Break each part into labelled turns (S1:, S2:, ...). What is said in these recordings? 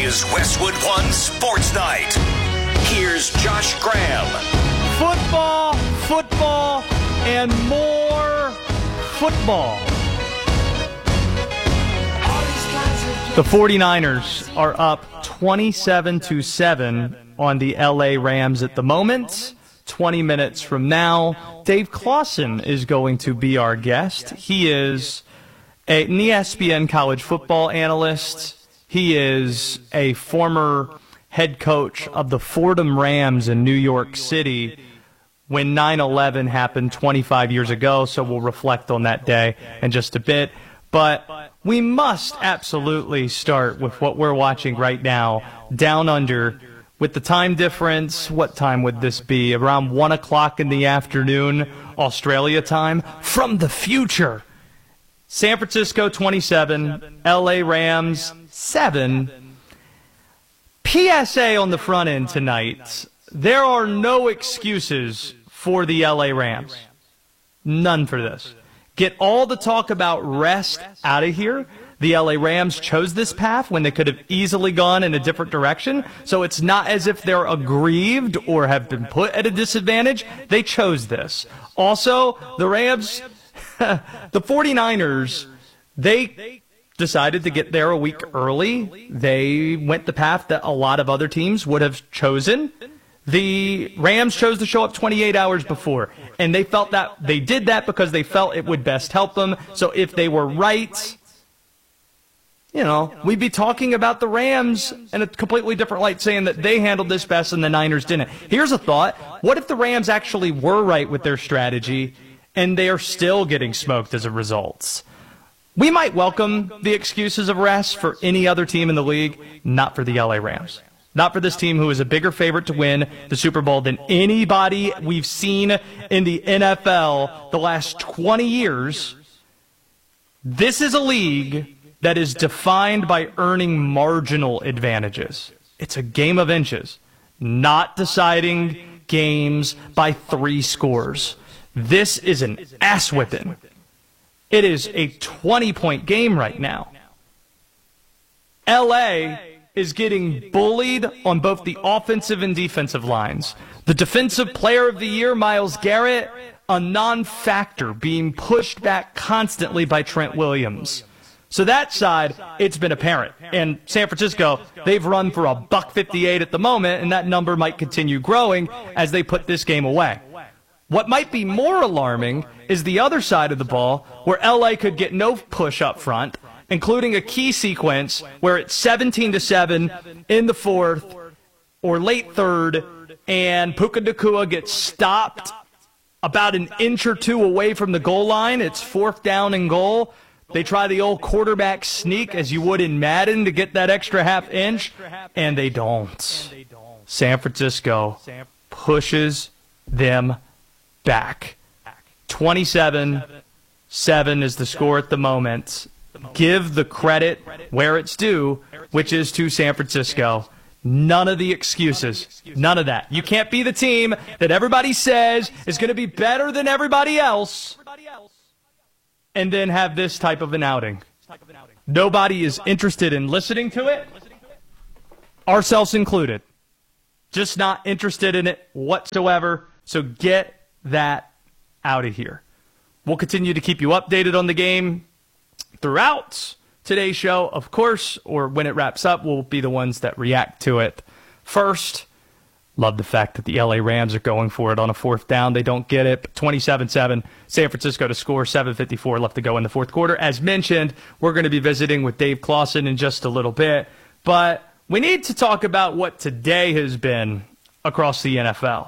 S1: is Westwood One Sports Night. Here's Josh Graham.
S2: Football, and more football. The 49ers are up 27-7 on the LA Rams at the moment. 20 minutes from now, Dave Clawson is going to be our guest. He is an ESPN college football analyst. He is a former head coach of the Fordham Rams in New York City when 9/11 happened 25 years ago, so we'll reflect on that day in just a bit. But we must absolutely start with what we're watching right now, down under. With the time difference, what time would this be? Around 1 o'clock in the afternoon, Australia time, from the future. San Francisco 27, LA Rams 7. PSA on the front end tonight. There are no excuses for the LA Rams. None for this. Get all the talk about rest out of here. The LA Rams chose this path when they could have easily gone in a different direction. So it's not as if they're aggrieved or have been put at a disadvantage. They chose this. Also, the Rams, the 49ers, they decided to get there a week early. They went the path that a lot of other teams would have chosen. The Rams chose to show up 28 hours before, and they felt that they did that because they felt it would best help them. So if they were right, we'd be talking about the Rams in a completely different light, saying that they handled this best and the Niners didn't. Here's a thought. What if the Rams actually were right with their strategy and they are still getting smoked as a result? We might welcome the excuses of rest for any other team in the league, not for the LA Rams. Not for this team who is a bigger favorite to win the Super Bowl than anybody we've seen in the NFL the last 20 years. This is a league that is defined by earning marginal advantages. It's a game of inches, not deciding games by 3 scores. This is an ass-whipping. It is a 20-point game right now. LA is getting bullied on both the offensive and defensive lines. The Defensive Player of the Year, Myles Garrett, a non-factor, being pushed back constantly by Trent Williams. So that side, it's been apparent. And San Francisco, they've run for $158 at the moment, and that number might continue growing as they put this game away. What might be more alarming is the other side of the ball, where LA could get no push up front, including a key sequence where it's 17-7 in the fourth or late third, and Puka Nacua gets stopped about an inch or two away from the goal line. It's 4th down and goal. They try the old quarterback sneak, as you would in Madden, to get that extra half inch, and they don't. San Francisco pushes them back. 27-7 is the score at the moment. Give the credit where it's due, which is to San Francisco. None of the excuses. None of that. You can't be the team that everybody says is going to be better than everybody else and then have this type of an outing. Nobody is interested in listening to it, ourselves included. Just not interested in it whatsoever. So get that out of here. We'll continue to keep you updated on the game throughout today's show, of course, or when it wraps up, we'll be the ones that react to it first. Love the fact that the LA Rams are going for it on a 4th down. They don't get it. But 27-7, San Francisco to score, 7:54 left to go in the 4th quarter. As mentioned, we're going to be visiting with Dave Clawson in just a little bit. But we need to talk about what today has been across the NFL.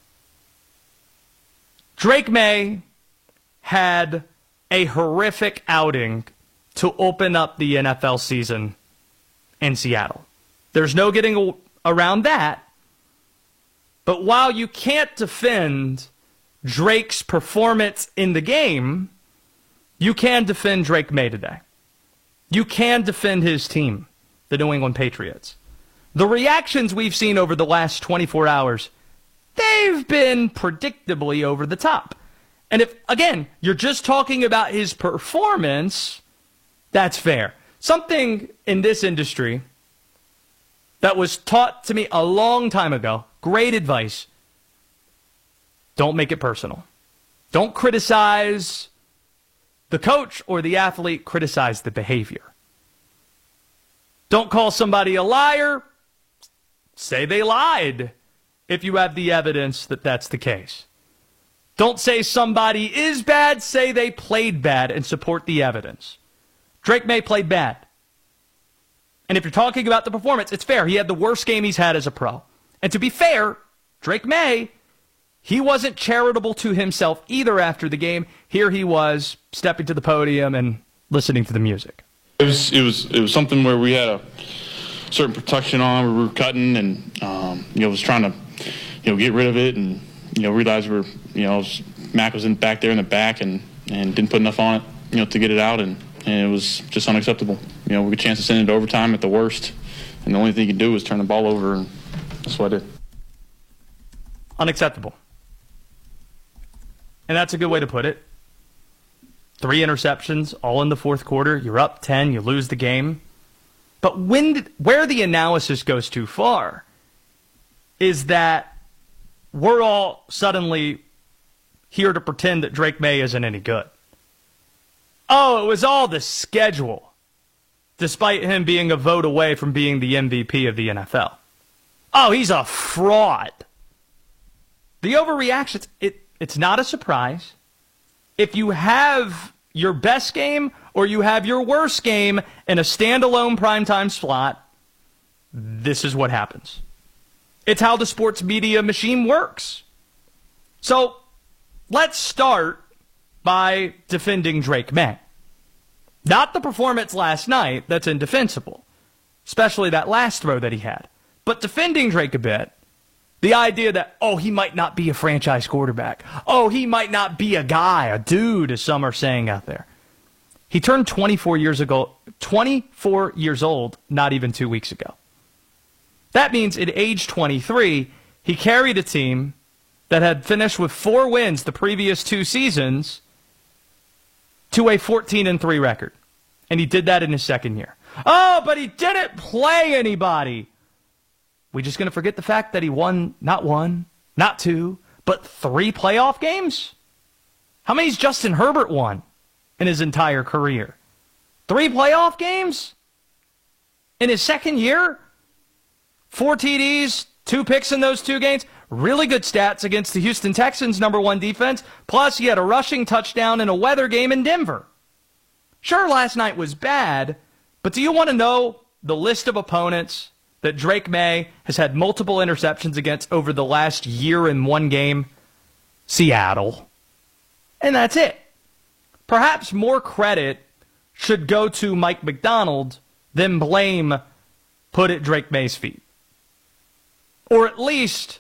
S2: Drake May had a horrific outing to open up the NFL season in Seattle. There's no getting around that. But while you can't defend Drake's performance in the game, you can defend Drake May today. You can defend his team, the New England Patriots. The reactions we've seen over the last 24 hours, they've been predictably over the top. And if, again, you're just talking about his performance, that's fair. Something in this industry that was taught to me a long time ago. Great advice. Don't make it personal. Don't criticize the coach or the athlete. Criticize the behavior. Don't call somebody a liar. Say they lied if you have the evidence that that's the case. Don't say somebody is bad. Say they played bad and support the evidence. Drake Maye played bad. And if you're talking about the performance, it's fair. He had the worst game he's had as a pro. And to be fair, Drake Maye, he wasn't charitable to himself either after the game. Here he was stepping to the podium and listening to the music.
S3: It was something where we had a certain protection on. We were cutting and was trying to get rid of it and realized Mac was back there in the back and didn't put enough on it to get it out and it was just unacceptable. We had a chance to send it to overtime at the worst and the only thing you could do was turn the ball over and that's what I did.
S2: Unacceptable. And that's a good way to put it. 3 interceptions, all in the fourth quarter. You're up 10, you lose the game. But where the analysis goes too far is that we're all suddenly here to pretend that Drake Maye isn't any good. Oh, it was all the schedule, despite him being a vote away from being the MVP of the NFL. Oh, he's a fraud. The overreactions, it's not a surprise. If you have your best game or you have your worst game in a standalone primetime slot, this is what happens. It's how the sports media machine works. So let's start by defending Drake Maye. Not the performance last night, that's indefensible, especially that last throw that he had. But defending Drake a bit, the idea that, oh, he might not be a franchise quarterback. Oh, he might not be a guy, a dude, as some are saying out there. He turned 24 years old not even 2 weeks ago. That means at age 23, he carried a team that had finished with 4 wins the previous 2 seasons to a 14-3 record. And he did that in his second year. Oh, but he didn't play anybody. We just going to forget the fact that he won not 1, not 2, but 3 playoff games? How many's Justin Herbert won in his entire career? 3 playoff games? In his second year? 4 TDs, 2 picks in those 2 games. Really good stats against the Houston Texans' #1 defense. Plus, he had a rushing touchdown in a weather game in Denver. Sure, last night was bad, but do you want to know the list of opponents that Drake Maye has had multiple interceptions against over the last year in 1 game? Seattle. And that's it. Perhaps more credit should go to Mike Macdonald than blame put at Drake Maye's feet. Or at least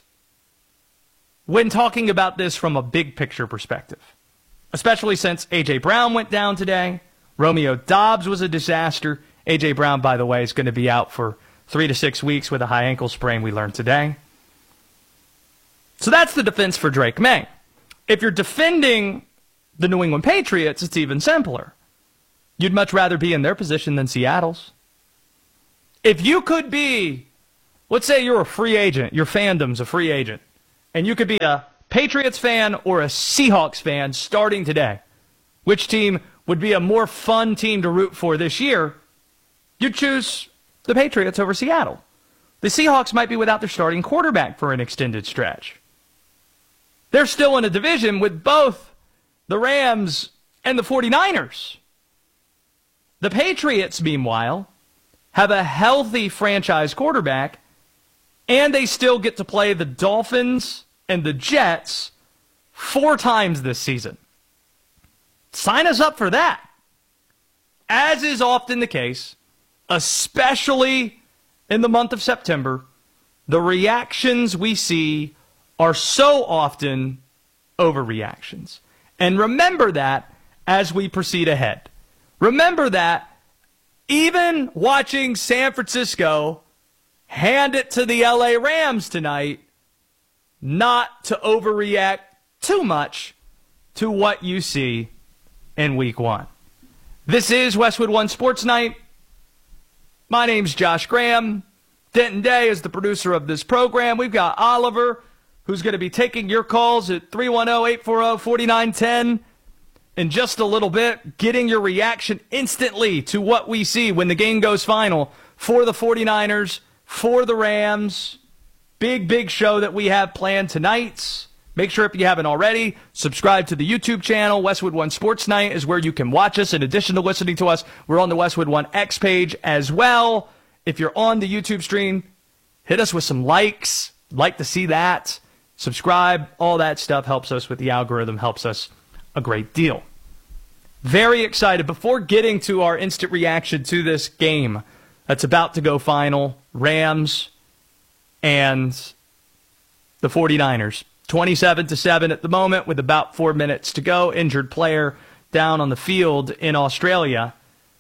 S2: when talking about this from a big picture perspective. Especially since A.J. Brown went down today. Romeo Doubs was a disaster. A.J. Brown, by the way, is going to be out for 3 to 6 weeks with a high ankle sprain, we learned today. So that's the defense for Drake Maye. If you're defending the New England Patriots, it's even simpler. You'd much rather be in their position than Seattle's. If you could be, let's say you're a free agent, your fandom's a free agent, and you could be a Patriots fan or a Seahawks fan starting today, which team would be a more fun team to root for this year, you'd choose the Patriots over Seattle. The Seahawks might be without their starting quarterback for an extended stretch. They're still in a division with both the Rams and the 49ers. The Patriots, meanwhile, have a healthy franchise quarterback, and they still get to play the Dolphins and the Jets 4 times this season. Sign us up for that. As is often the case, especially in the month of September, the reactions we see are so often overreactions. And remember that as we proceed ahead. Remember that even watching San Francisco hand it to the LA Rams tonight, not to overreact too much to what you see in Week 1. This is Westwood One Sports Night. My name's Josh Graham. Denton Day is the producer of this program. We've got Oliver, who's going to be taking your calls at 310-840-4910 in just a little bit, getting your reaction instantly to what we see when the game goes final for the 49ers, for the Rams. Big show that we have planned tonight. Make sure, if you haven't already, subscribe to the YouTube channel. Westwood One Sports Night is where you can watch us. In addition to listening to us, we're on the Westwood One X page as well. If you're on the YouTube stream, hit us with some likes. Like to see that. Subscribe. All that stuff helps us with the algorithm, helps us a great deal. Very excited. Before getting to our instant reaction to this game that's about to go final, Rams and the 49ers. 27-7 at the moment with about 4 minutes to go. Injured player down on the field in Australia.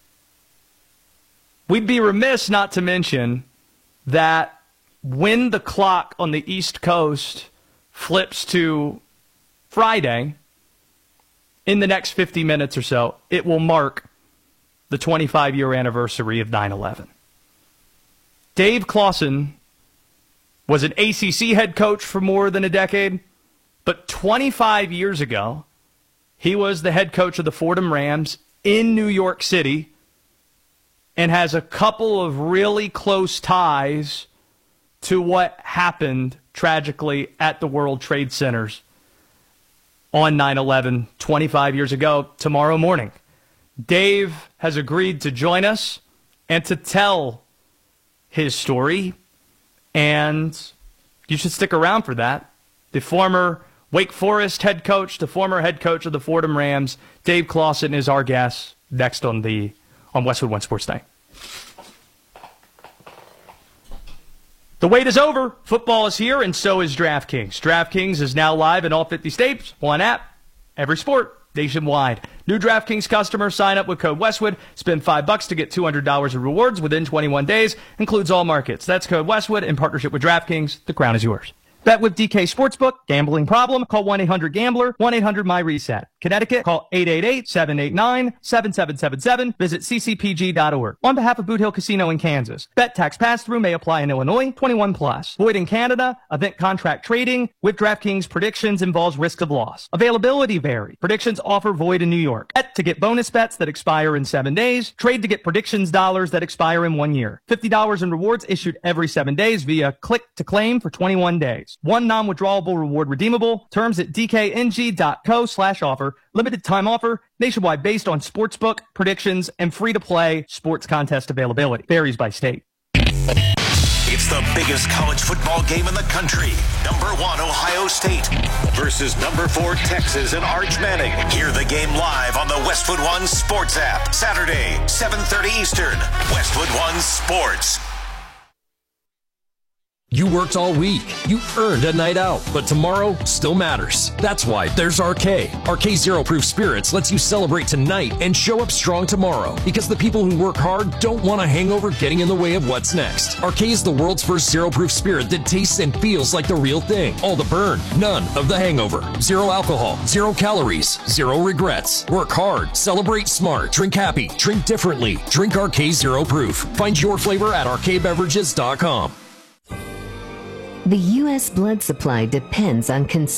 S2: We'd be remiss not to mention that when the clock on the East Coast flips to Friday, in the next 50 minutes or so, it will mark the 25-year anniversary of 9/11. Dave Clawson was an ACC head coach for more than a decade, but 25 years ago, he was the head coach of the Fordham Rams in New York City and has a couple of really close ties to what happened tragically at the World Trade Centers on 9/11 25 years ago tomorrow morning. Dave has agreed to join us and to tell his story, and you should stick around for that. The former Wake Forest head coach, the former head coach of the Fordham Rams, Dave Clawson, is our guest next on Westwood One Sports Night. The wait is over. Football is here, and so is DraftKings. DraftKings is now live in all 50 states. One app, every sport, nationwide. New DraftKings customers sign up with code Westwood. Spend $5 to get $200 in rewards within 21 days. Includes all markets. That's code Westwood in partnership with DraftKings. The crown is yours. Bet with DK Sportsbook. Gambling problem? Call 1-800-GAMBLER. 1-800-MY-RESET. Connecticut, call 888-789-7777. Visit ccpg.org. On behalf of Boot Hill Casino in Kansas, bet tax pass-through may apply in Illinois. 21 plus. Void in Canada. Event contract trading with DraftKings predictions involves risk of loss. Availability vary. Predictions offer void in New York. Bet to get bonus bets that expire in 7 days. Trade to get predictions dollars that expire in 1 year. $50 in rewards issued every 7 days via click to claim for 21 days. One non-withdrawable reward redeemable. Terms at dkng.co/offer. Limited time offer. Nationwide based on sportsbook, predictions, and free-to-play sports contest availability. Varies by state.
S1: It's the biggest college football game in the country. Number 1, Ohio State versus number 4, Texas and Arch Manning. Hear the game live on the Westwood One Sports app. Saturday, 7:30 Eastern. Westwood One Sports.
S4: You worked all week. You earned a night out, but tomorrow still matters. That's why there's RK. RK Zero Proof Spirits lets you celebrate tonight and show up strong tomorrow, because the people who work hard don't want a hangover getting in the way of what's next. RK is the world's first zero proof spirit that tastes and feels like the real thing. All the burn, none of the hangover. Zero alcohol, 0 calories, 0 regrets. Work hard, celebrate smart, drink happy, drink differently. Drink RK Zero Proof. Find your flavor at rkbeverages.com.
S5: The U.S. blood supply depends on